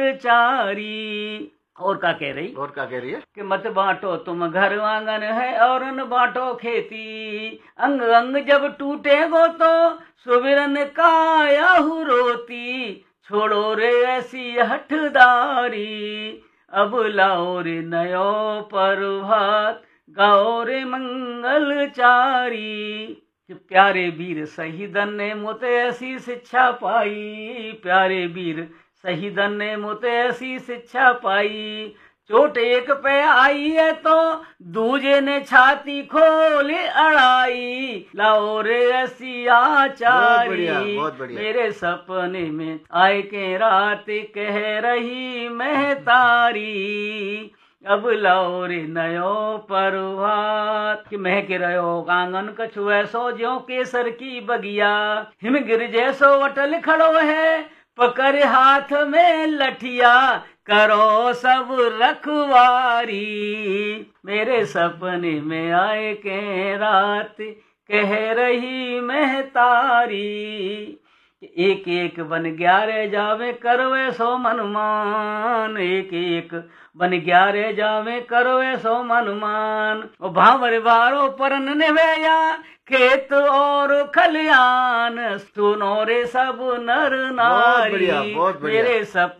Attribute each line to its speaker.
Speaker 1: मंगल चारी। और क्या कह रही है कि मत बांटो तुम घर आंगन है और न बांटो खेती, अंग अंग जब टूटेगो तो सुबिरन कायाहू रोती, छोड़ो रे ऐसी हठदारी, अब लाओ रे नयो प्रभात, गाओ रे मंगल चारी। प्यारे वीर शहीदन ने मुझे ऐसी शिक्षा पाई, प्यारे वीर शहीदन ने मुझे ऐसी शिक्षा पाई, चोट एक पे आई है तो दूजे ने छाती खोली अड़ाई, लाओ रे ऐसी आचारी, मेरे सपने में आए के रात कह रही मैं तारी, अब लाओ रे नयो प्रभात। कि महक रहो आंगन कछु ऐसो ज्यो केसर की बगिया, हिमगिर जैसो अटल खड़ो है पकड़ हाथ में लठिया, करो सब रखवारी, मेरे सपने में आए के रात कह रही मैं तारी, एक एक बन 11 जावे करो ऐसो मनमान, एक एक बन 11 जावे करो ऐसो मनमान, भावर बारो परन निभैया खेत और खलियान, सुनो रे सब नर नारी, मेरे सब